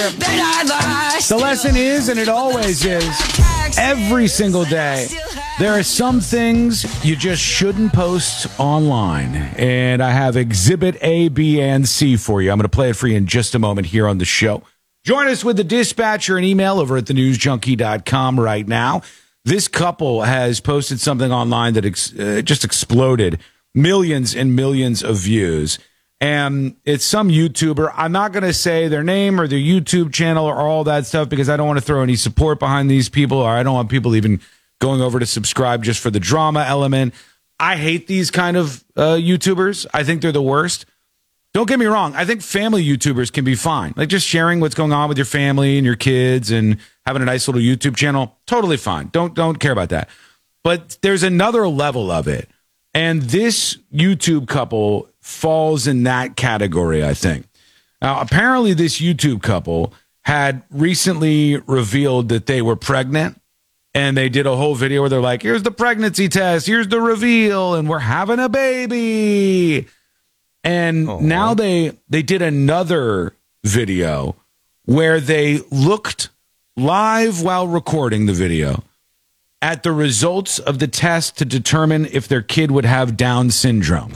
The lesson is, and it always is, every single day, there are some things you just shouldn't post online. And I have Exhibit A, B, and C for you. I'm going to play it for you in just a moment here on the show. Join us with the dispatcher and email over at thenewsjunkie.com right now. This couple has posted something online that just exploded. Millions and millions of views. And it's some YouTuber. I'm not going to say their name or their YouTube channel or all that stuff because I don't want to throw any support behind these people, or I don't want people even going over to subscribe just for the drama element. I hate these kind of YouTubers. I think they're the worst. Don't get me wrong. I think family YouTubers can be fine. Like just sharing what's going on with your family and your kids and having a nice little YouTube channel. Totally fine. Don't care about that. But there's another level of it. And this YouTube couple falls in that category, I think. Now, apparently this YouTube couple had recently revealed that they were pregnant. And they did a whole video where they're like, here's the pregnancy test. Here's the reveal. And we're having a baby. And now they did another video where they looked live while recording the video at the results of the test to determine if their kid would have Down syndrome.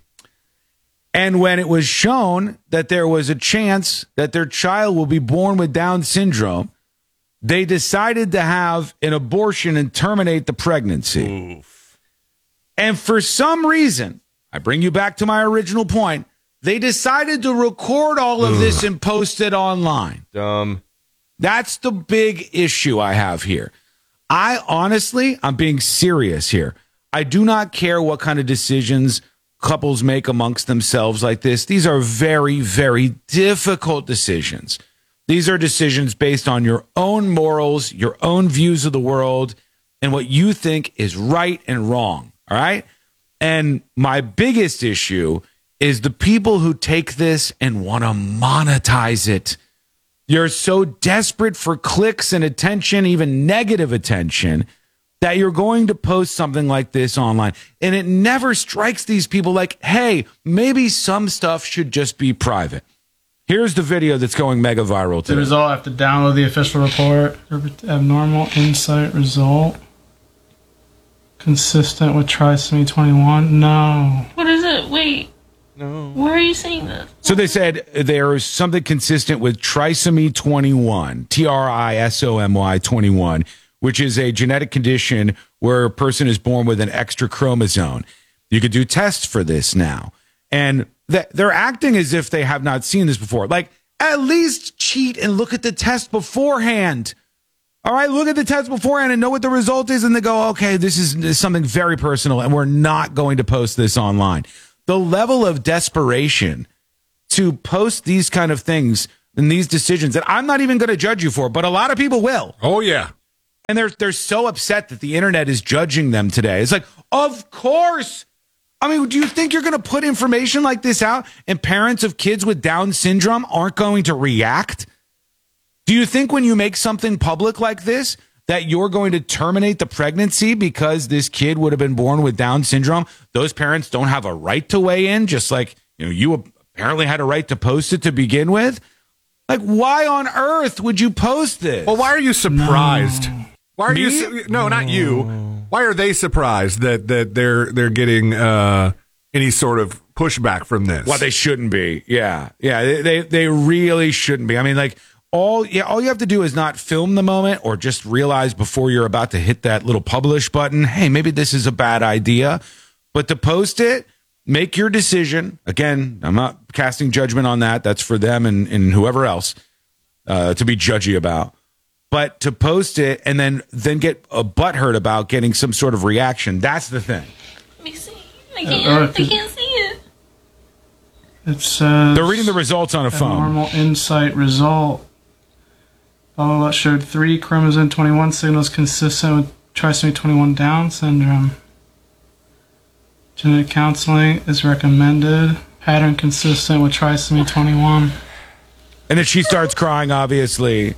And when it was shown that there was a chance that their child will be born with Down syndrome, they decided to have an abortion and terminate the pregnancy. Oof. And for some reason, I bring you back to my original point, they decided to record all of this and post it online. Dumb. That's the big issue I have here. I'm being serious here. I do not care what kind of decisions couples make amongst themselves like this. These are very, very difficult decisions. These are decisions based on your own morals, your own views of the world, and what you think is right and wrong. All right? And my biggest issue is the people who take this and want to monetize it. You're so desperate for clicks and attention, even negative attention, that you're going to post something like this online. And it never strikes these people like, hey, maybe some stuff should just be private. Here's the video that's going mega viral today. The result, I have to download the official report. Abnormal insight result. Consistent with trisomy 21. No. What is it? Wait. No. Where are you seeing this? So they said there is something consistent with trisomy 21, Trisomy 21, which is a genetic condition where a person is born with an extra chromosome. You could do tests for this now. And they're acting as if they have not seen this before. Like, at least cheat and look at the test beforehand. All right, look at the test beforehand and know what the result is, and they go, okay, this is something very personal, and we're not going to post this online. The level of desperation to post these kind of things and these decisions that I'm not even going to judge you for, but a lot of people will. Oh, yeah. And they're so upset that the internet is judging them today. It's like, of course. I mean, do you think you're going to put information like this out and parents of kids with Down syndrome aren't going to react? Do you think when you make something public like this that you're going to terminate the pregnancy because this kid would have been born with Down syndrome? Those parents don't have a right to weigh in, just like you apparently had a right to post it to begin with. Like, why on earth would you post this? Well, why are you surprised? No. Why are you? No, not you. Why are they surprised that they're getting any sort of pushback from this? Well, they shouldn't be. Yeah. They really shouldn't be. I mean, like. All you have to do is not film the moment or just realize before you're about to hit that little publish button, hey, maybe this is a bad idea. But to post it, make your decision. Again, I'm not casting judgment on that. That's for them and whoever else to be judgy about. But to post it and then get a butthurt about getting some sort of reaction, that's the thing. Let me see. I can't see it. It says... They're reading the results on a phone. Abnormal insight result. That showed 3 chromosome 21 signals consistent with trisomy 21 Down syndrome. Genetic counseling is recommended. Pattern consistent with trisomy 21. And then she starts crying, obviously.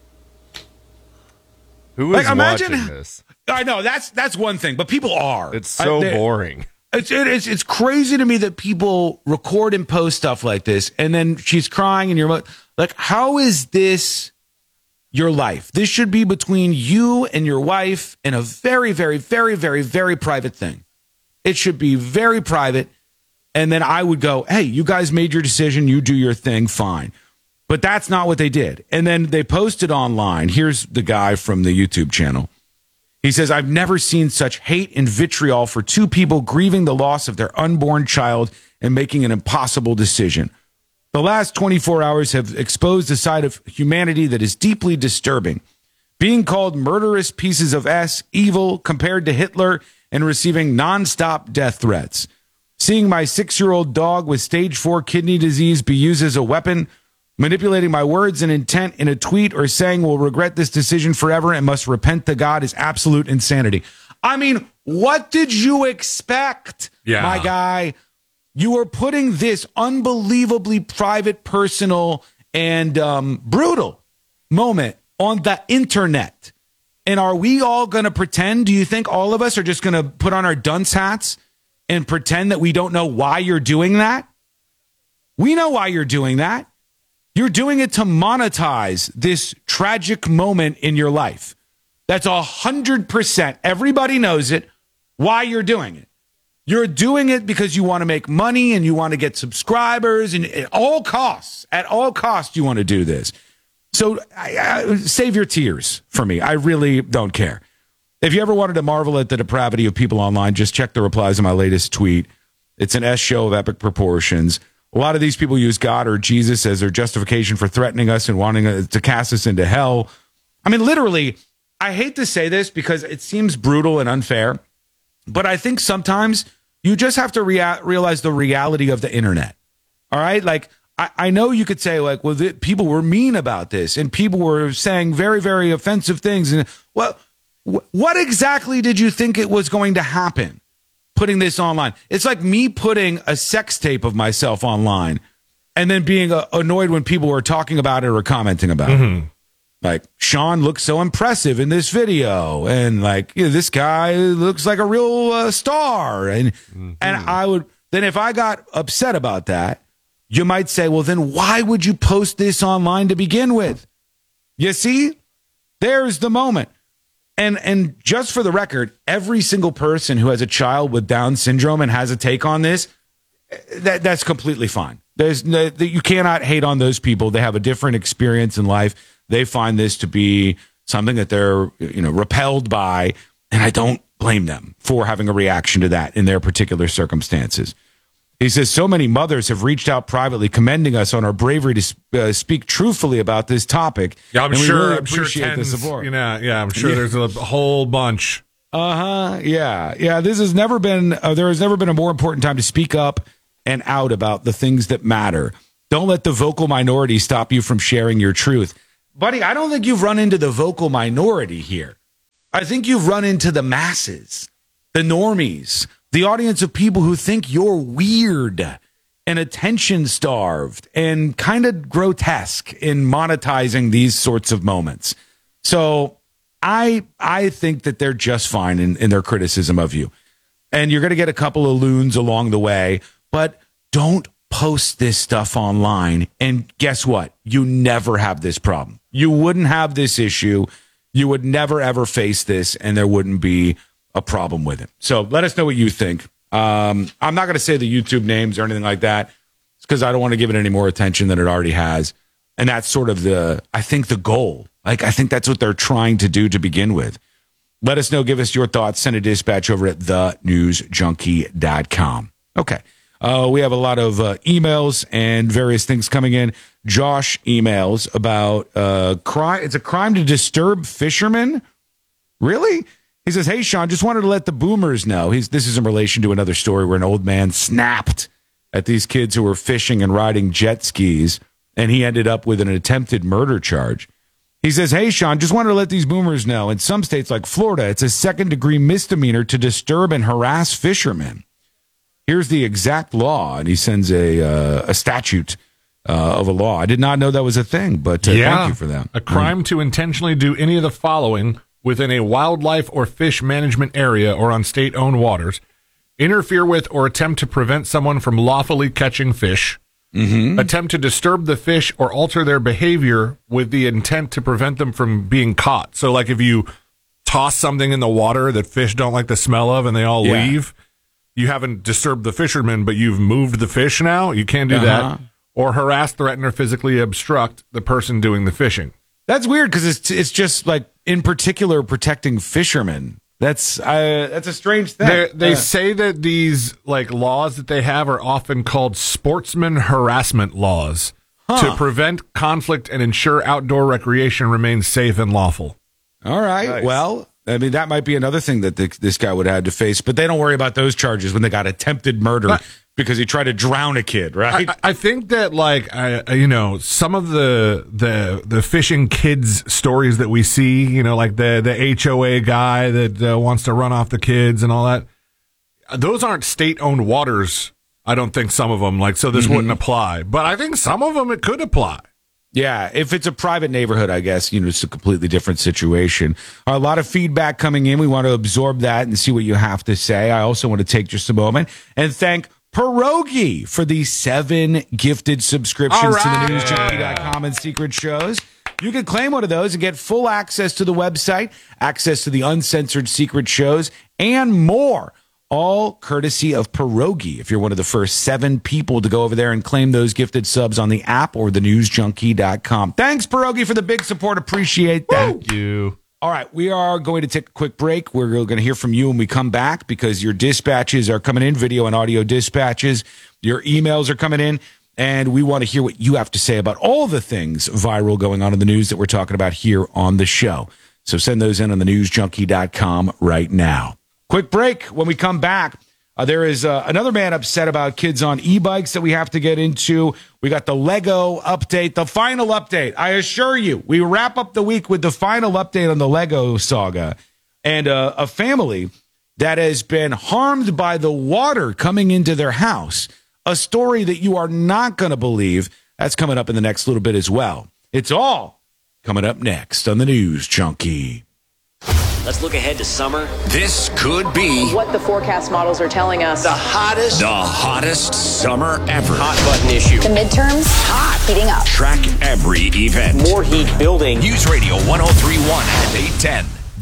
Who is watching this? I know, that's one thing, but people are. It's so boring. It's crazy to me that people record and post stuff like this, and then she's crying, and you're Like, how is this your life? This should be between you and your wife in a very, very, very, very, very private thing. It should be very private. And then I would go, hey, you guys made your decision. You do your thing. Fine. But that's not what they did. And then they posted online. Here's the guy from the YouTube channel. He says, I've never seen such hate and vitriol for two people grieving the loss of their unborn child and making an impossible decision. The last 24 hours have exposed a side of humanity that is deeply disturbing. Being called murderous pieces of evil compared to Hitler and receiving nonstop death threats. Seeing my 6-year-old dog with stage 4 kidney disease be used as a weapon, manipulating my words and intent in a tweet or saying we'll regret this decision forever and must repent to God is absolute insanity. I mean, what did you expect, my guy? You are putting this unbelievably private, personal, and brutal moment on the internet. And are we all going to pretend? Do you think all of us are just going to put on our dunce hats and pretend that we don't know why you're doing that? We know why you're doing that. You're doing it to monetize this tragic moment in your life. That's 100%. Everybody knows it, why you're doing it. You're doing it because you want to make money and you want to get subscribers, and at all costs, you want to do this. So save your tears for me. I really don't care. If you ever wanted to marvel at the depravity of people online, just check the replies to my latest tweet. It's an S show of epic proportions. A lot of these people use God or Jesus as their justification for threatening us and wanting to cast us into hell. I mean, literally, I hate to say this because it seems brutal and unfair, but I think sometimes you just have to realize the reality of the internet. All right? Like, I know you could say, like, well, people were mean about this and people were saying very, very offensive things. And well, what exactly did you think it was going to happen putting this online? It's like me putting a sex tape of myself online and then being annoyed when people were talking about it or commenting about it. Like, Sean looks so impressive in this video, and like, you know, this guy looks like a real star. And I would then, if I got upset about that, you might say, well, then why would you post this online to begin with? You see, there's the moment. And just for the record, every single person who has a child with Down syndrome and has a take on this, that's completely fine. You cannot hate on those people. They have a different experience in life. They find this to be something that they're, repelled by, and I don't blame them for having a reaction to that in their particular circumstances. He says, so many mothers have reached out privately commending us on our bravery to speak truthfully about this topic. Yeah, I'm sure appreciate the support. I'm sure there's a whole bunch. Yeah. This has never been, there has never been a more important time to speak up and out about the things that matter. Don't let the vocal minority stop you from sharing your truth. Buddy, I don't think you've run into the vocal minority here. I think you've run into the masses, the normies, the audience of people who think you're weird and attention-starved and kind of grotesque in monetizing these sorts of moments. So I think that they're just fine in their criticism of you. And you're going to get a couple of loons along the way, but don't post this stuff online. And guess what? You never have this problem. You wouldn't have this issue. You would never, ever face this, and there wouldn't be a problem with it. So let us know what you think. I'm not going to say the YouTube names or anything like that. It's because I don't want to give it any more attention than it already has. And that's sort of the goal. Like, I think that's what they're trying to do to begin with. Let us know. Give us your thoughts. Send a dispatch over at thenewsjunkie.com. Okay. We have a lot of emails and various things coming in. Josh emails about crime. It's a crime to disturb fishermen. Really? He says, hey, Sean, just wanted to let the boomers know. This is in relation to another story where an old man snapped at these kids who were fishing and riding jet skis, and he ended up with an attempted murder charge. He says, hey, Sean, just wanted to let these boomers know. In some states like Florida, it's a second-degree misdemeanor to disturb and harass fishermen. Here's the exact law, and he sends a statute of a law. I did not know that was a thing, but thank you for that. A crime to intentionally do any of the following within a wildlife or fish management area or on state-owned waters: interfere with or attempt to prevent someone from lawfully catching fish, attempt to disturb the fish or alter their behavior with the intent to prevent them from being caught. So, like if you toss something in the water that fish don't like the smell of and they all leave, you haven't disturbed the fishermen, but you've moved the fish now. You can't do that. Or harass, threaten, or physically obstruct the person doing the fishing. That's weird because it's just like in particular protecting fishermen. That's a strange thing. They say that these like laws that they have are often called sportsman harassment laws to prevent conflict and ensure outdoor recreation remains safe and lawful. All right. Nice. Well, I mean, that might be another thing that this guy would have to face, but they don't worry about those charges when they got attempted murder because he tried to drown a kid, right? I think that, like, some of the fishing kids stories that we see, like the HOA guy that wants to run off the kids and all that, those aren't state-owned waters, I don't think, some of them. Like, so this wouldn't apply. But I think some of them it could apply. Yeah, if it's a private neighborhood, I guess, it's a completely different situation. A lot of feedback coming in. We want to absorb that and see what you have to say. I also want to take just a moment and thank Pierogi for the 7 gifted subscriptions to the newsjunkie.com and Secret Shows. You can claim one of those and get full access to the website, access to the uncensored Secret Shows, and more. All courtesy of Pierogi. If you're one of the first 7 people to go over there and claim those gifted subs on the app or thenewsjunkie.com. Thanks, Pierogi, for the big support. Appreciate that. Thank you. All right, we are going to take a quick break. We're going to hear from you when we come back because your dispatches are coming in, video and audio dispatches. Your emails are coming in, and we want to hear what you have to say about all the things viral going on in the news that we're talking about here on the show. So send those in on thenewsjunkie.com right now. Quick break. When we come back, there is another man upset about kids on e-bikes that we have to get into. We got the Lego update, the final update. I assure you, we wrap up the week with the final update on the Lego saga. And a family that has been harmed by the water coming into their house. A story that you are not going to believe. That's coming up in the next little bit as well. It's all coming up next on the News Junkie. Let's look ahead to summer. This could be what the forecast models are telling us. The hottest summer ever. Hot button issue. The midterms, hot, heating up. Track every event. More heat building. News Radio 103.1 and 810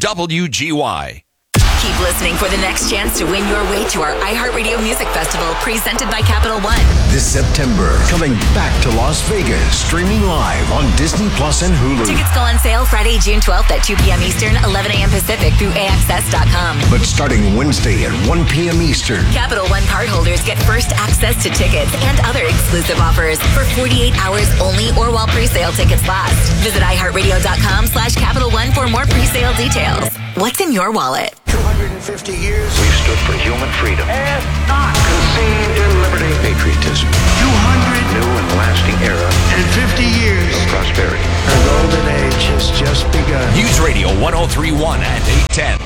WGY. Keep listening for the next chance to win your way to our iHeartRadio Music Festival presented by Capital One. This September, coming back to Las Vegas, streaming live on Disney Plus and Hulu. Tickets go on sale Friday, June 12th at 2 p.m. Eastern, 11 a.m. Pacific through AXS.com. But starting Wednesday at 1 p.m. Eastern. Capital One cardholders get first access to tickets and other exclusive offers for 48 hours only or while pre-sale tickets last. Visit iHeartRadio.com/Capital One for more pre-sale details. What's in your wallet? 250 years we've stood for human freedom and not conceived in liberty, patriotism. 200 new and lasting era and 50 years of prosperity. Our golden age has just begun. News Radio 103.1 and 810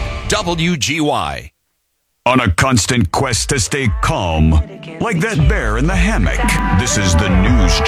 WGY. On a constant quest to stay calm, like that bear in the hammock. This is the News